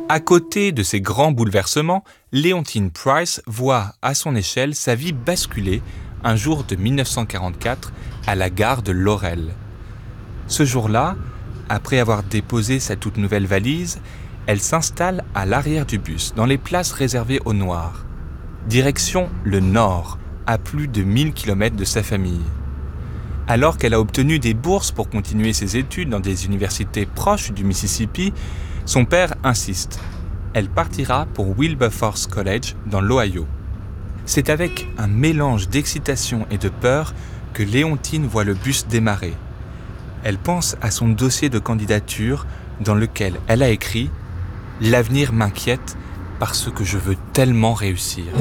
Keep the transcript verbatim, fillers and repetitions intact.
À côté de ces grands bouleversements, Léontine Price voit à son échelle sa vie basculer un jour de mille neuf cent quarante-quatre à la gare de Laurel. Ce jour-là, après avoir déposé sa toute nouvelle valise, elle s'installe à l'arrière du bus, dans les places réservées aux Noirs. Direction le nord, à plus de mille kilomètres de sa famille. Alors qu'elle a obtenu des bourses pour continuer ses études dans des universités proches du Mississippi, son père insiste. Elle partira pour Wilberforce College dans l'Ohio. C'est avec un mélange d'excitation et de peur que Léontine voit le bus démarrer. Elle pense à son dossier de candidature dans lequel elle a écrit « L'avenir m'inquiète parce que je veux tellement réussir ».